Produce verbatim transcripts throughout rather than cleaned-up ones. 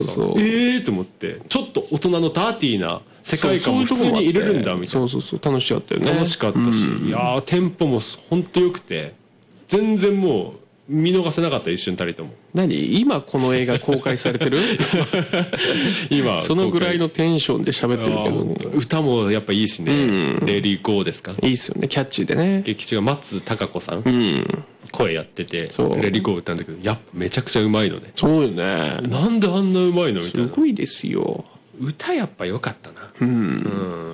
そうええーと思って、ちょっと大人のダーティーな世界観も普通に入れるんだみたいな。 そうそうそう、楽しかったよね。 楽しかったし、うん、いやーテンポも本当良くて、全然もう見逃せなかった、一瞬たりとも。 何今この映画公開されてる今そのぐらいのテンションで喋ってるけど、 歌もやっぱいいしね、うん、レリーゴーですか。 いいっすよね、キャッチーでね。 劇中が松たか子さん、 うん、 声やってて、レリーゴー歌うんだけど、やっぱめちゃくちゃうまいのね。 そうよね。 なんであんなうまいのみたいな。 すごいですよ。 歌やっぱ良かったな。 うん、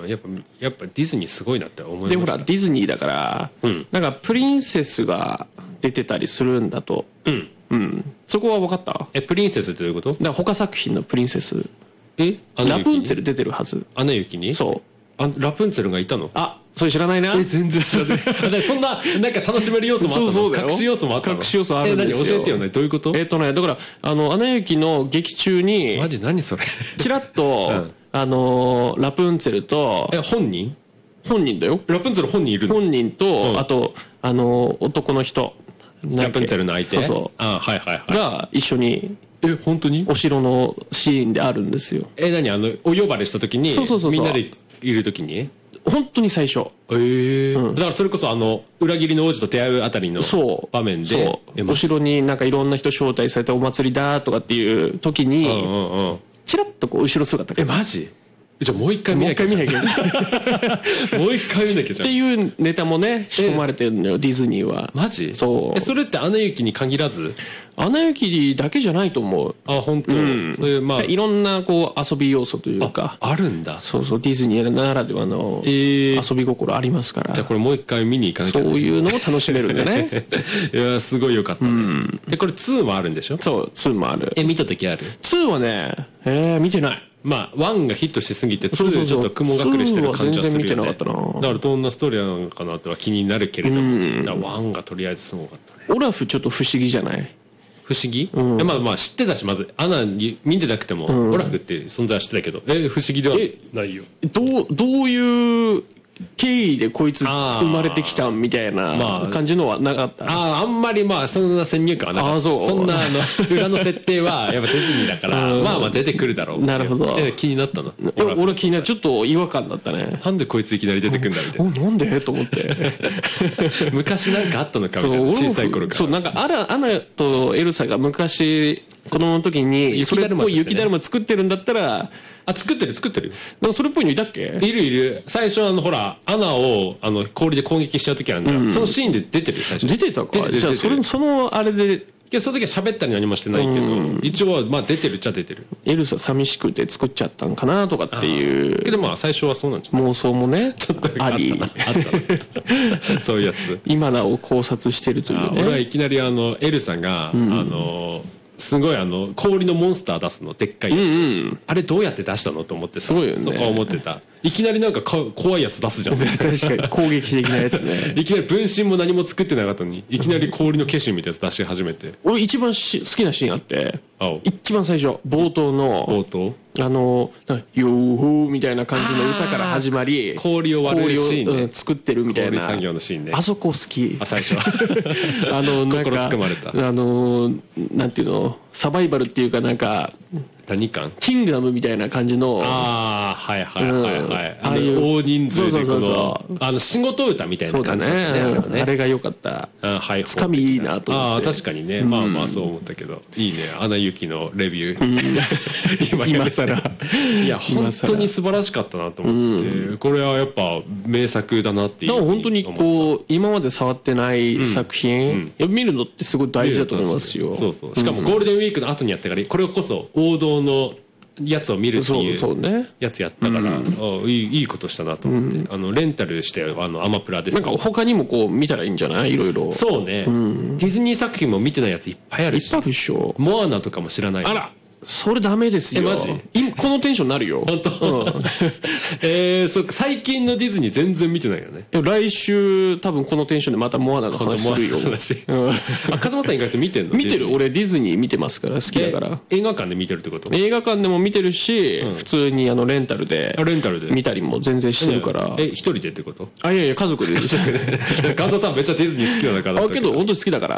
うん、やっぱやっぱディズニーすごいなって思いました。 でほらディズニーだから、うん、なんかプリンセスが出てたりするんだと。 うんうん、そこは分かった？ え、プリンセスってどういうこと？だから他作品のプリンセス。 え、 ラプンツェル出てるはず。 アナ雪に？ そう。 あ、ラプンツェルがいたの？ あ、それ知らないな。 え、全然知らない。そんななんか楽しめる要素もあったの？ そうそうだよ。 隠し要素もあったの？ 隠し要素あるんですよ。 え、何教えてよね。どういうこと？ えっとね、だからあのアナ雪の劇中にマジ何それ？ ちらっと、うん、あのラプンツェルと、 え、本人？ 本人だよ。 ラプンツェル本人いるの？ 本人と、 うん、 あとあの男の人。 ラプンツェルの相手。 そうそう。 あ、はいはいはい。 が一緒に。 え、本当に？ お城のシーンであるんですよ。 え、何あのお呼ばれした時に？ そうそうそうそう。 みんなでいる時に？ 本当に最初。 ええーうん、だからそれこそあの裏切りの王子と出会うあたりの場面で、 そうお城になんかいろんな人招待されてお祭りだとかっていう時に、うんうんうん、チラッとこう後ろ姿が。 え、マジ？じゃあもう一回見なきゃ。 もう一回見なきゃ。 もう一回見なきゃじゃん。 っていうネタもね仕込まれてるのよ、ディズニーは。 マジ？ そう。 え、それってアナ雪に限らず？ アナ雪だけじゃないと思う。 あ、本当。うん。 そういうまあいろんなこう遊び要素というか。 あ、あるんだ。 そうそう、ディズニーならではの遊び心ありますから。 じゃあこれもう一回見に行かなきゃ。 そういうのも楽しめるんだね。 いやすごい良かったね。うん、でこれツーもあるんでしょ？ そう、ツーもある。 え、見た時ある？ ツーはね、えー、見てない。 まあワンがヒットしすぎてツーちょっと雲隠れしてる感じはするよね。 全然見てなかったな。 だからどんなストーリーなのかなっては気になるけれども、だからワンがとりあえずすごかったね。 オラフちょっと不思議じゃない？ 不思議？ うん、 まあまあ知ってたし、まずアナに見てなくても、うん、オラフって存在は知ってたけど、え不思議ではないよ。 どうどういう経緯でこいつ生まれてきたみたいな感じのはなかった？ ああ、あんまりまあそんな先入観はなかった。あ、そう。そんなあの裏の設定はやっぱディズニーだからまあまあ出てくるだろう。 なるほど。 気になったの？ 俺は気になる。ちょっと違和感だったね。 なんでこいついきなり出てくるんだみたいな。 なんでと思って。 昔なんかあったのかみたいな、小さい頃から。 そう、なんかアラアナとエルサが昔子供の時にそれっぽい雪だるま作ってるんだったら。 あ、作ってる作ってる。 なんかそれっぽいのいたっけ？ いるいる。最初あのほらアナをあの氷で攻撃しちゃう時あるんだよ、うん、そのシーンで出てる。最初出てたか。じゃあそれそのあれで。 いやその時は喋ったり何もしてないけど、うん、一応はまあ出てるっちゃ出てる。 エルサ寂しくて作っちゃったんかなとかっていうけどまあ最初はそうなんじゃない？ 妄想もねちょっとありあったそういうやつ今なお考察してるというね。 俺はいきなりあのエルサが、うん、あのすごいあの氷のモンスター出すのでっかいやつ、うんうん、あれどうやって出したのと思ってさ、 すごいよね、 そこは思ってた。いきなりなんかか怖いやつ出すじゃん確かに攻撃的なやつねいきなり分身も何も作ってなかったのにいきなり氷の化身みたいなやつ出し始めて、 俺一番し好きなシーンあって、一番最初冒頭の冒頭あのヨーホーみたいな感じの歌から始まり氷を割るシーン、ね、 うん、作ってるみたいな氷産業のシーンね。 あそこ好き。 あ最初あのなんか心つかまれた。 あのなんていうのサバイバルっていうかなんか何感キングダムみたいな感じの。 ああはいはいはいはい、うん、 ああいう大人数でこのそうそうそうあの仕事歌みたいな感じだったね。 そうだね、あれが良かった。 あ、はい、 つかみいいなと思って。 あ確かにね、うん、まあまあそう思ったけどいいね。アナ雪のレビュー、 うん、今今更いや本当に素晴らしかったなと思って、うん、これはやっぱ名作だなっていう。 だから本当にこう今まで触ってない作品、うん、見るのってすごい大事だと思いますよ。 そうそう。しかもゴールデンウィークの後にやったからこれこそ王道のやつを見るっていうやつやったから、うん、いい、いいことしたなと思って、うん、あのレンタルしてあのアマプラです。 なんか他にもこう見たらいいんじゃない？いろいろ。 そうね、うん、ディズニー作品も見てないやついっぱいあるし。 いっぱいあるでしょ。 モアナとかも知らない。 あらそれダメですよ。 えマジ？ このテンションになるよ。 本当。うん、えー、そ最近のディズニー全然見てないよね。 来週多分このテンションでまたモアナの話するよ。 うん、あ風間さん意外と見てんの？ 見てる。俺ディズニー見てますから好きだから。 映画館で見てるってこと？映画館でも見てるし、うん、普通にあのレンタルでレンタルで見たりも全然してるから。 え一人でってこと？ あいやいや家族で。 風間さんめっちゃディズニー好きだから。 あけど本当に好きだから。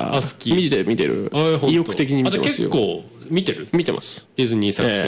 あ好き。 見て見てる。意欲的に見てますよ。 結構見てる？ 見てます。 ディズニー作品、え